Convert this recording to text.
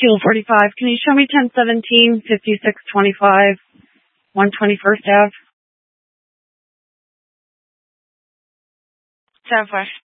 Kilo 45. Can you show me 1017, 5625, 121st Ave? Southwest